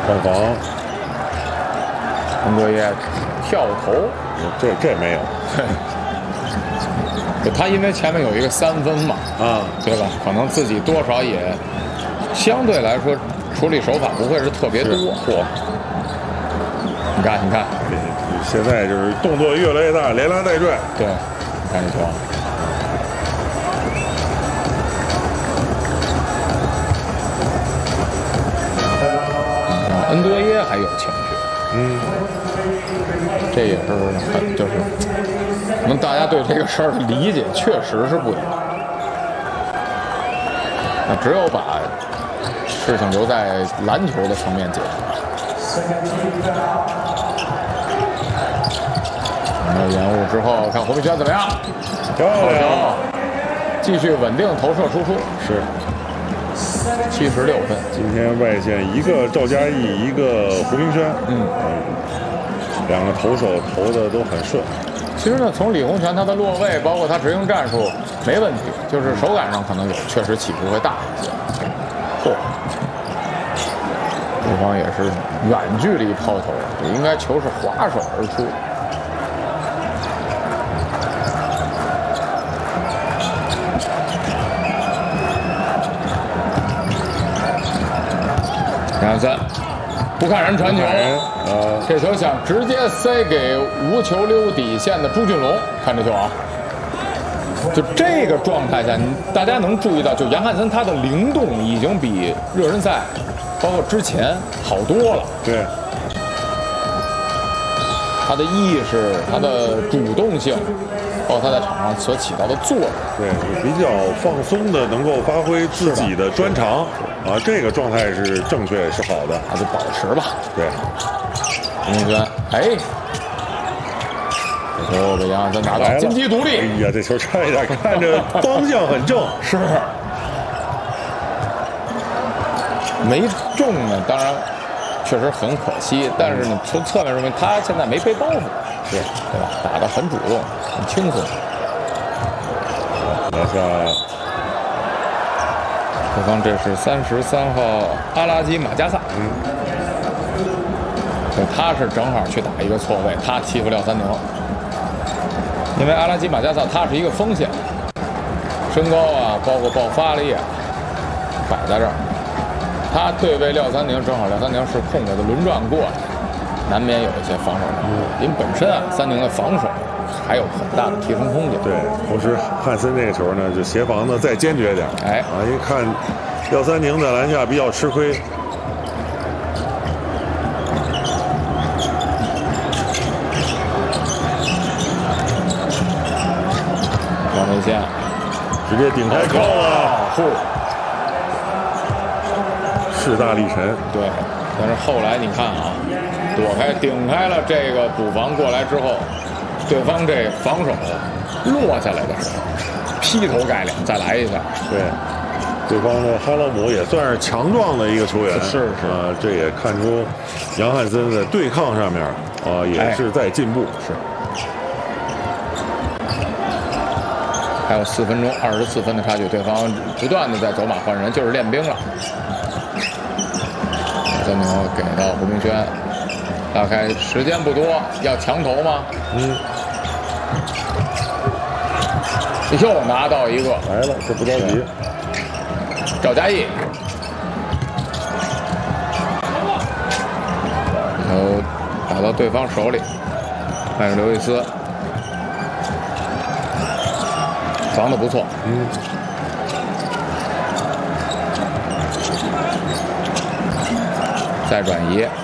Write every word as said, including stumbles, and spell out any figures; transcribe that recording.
换防， 陈卓业跳投， 这这没有。 他因为前面有一个三分嘛， 啊， 对吧？可能自己多少也相对来说处理手法不会是特别多。嚯！你看，你看， 现在就是动作越来越大，连拉带拽。 对，看这球。恩多耶还有情绪， 嗯， 这也是很就是，可能大家对这个事儿的理解确实是不一样。那只有把事情留在篮球的层面解释。那延误之后，看胡明轩怎么样？ 漂亮， 继续稳定投射输出， 是。 七十六分。 今天外线一个赵嘉译，一个胡明轩， 嗯， 两个投手投的都很顺。 其实呢，从李洪权他的落位，包括他执行战术没问题，就是手感上可能有确实起伏会大一些。嚯，对方也是远距离抛投，应该球是滑手而出。两三，不看人传球， 呃， 这球想直接塞给无球溜底线的朱俊龙，看这球啊，就这个状态下，大家能注意到，就杨汉森他的灵动已经比热身赛，包括之前好多了。 对， 他的意识，他的主动性，包括他在场上所起到的作用， 对，比较放松的，能够发挥自己的专长。啊，这个状态是正确，是好的， 那就保持吧。 对， 胡明轩，哎，这球被杨汉森拿到，金鸡独立。 哎呀，这球差一点，看着方向很正， 是没中呢，当然确实很可惜。但是呢，从侧面说明他现在没背包袱， 是， 对吧？打得很主动，很轻松。 拿下。 对方这是三十三号阿拉基马加萨， 嗯， 对，他是正好去打一个错位，他欺负廖三宁，因为阿拉基马加萨他是一个锋线，身高啊，包括爆发力啊，摆在这儿，他对位廖三宁，正好廖三宁是空着的轮转过来，难免有一些防守难度，因为本身啊，三宁的防守还有很大的提升空间。 对，同时汉森这个球呢，就协防的再坚决点。 哎， 啊，一看廖三宁在篮下比较吃亏。 往内线， 直接顶开扣了， 嚯！ 势大力沉。 对，但是后来你看啊，躲开顶开了这个补防过来之后。对方这防守落下来的时候，劈头盖脸再来一下。 对，对方的哈罗姆也算是强壮的一个球员， 是是啊、呃，这也看出杨汉森在对抗上面啊、呃、也是在进步。 哎、是。还有四分钟，二十四分的差距，对方不断的在走马换人，就是练兵了。三牛给到胡明轩。大概时间不多，要强投吗？ 嗯。 又拿到一个， 来了，这不着急。 赵嘉译，然后打到对方手里，麦克刘易斯防得不错。 嗯。 再转移。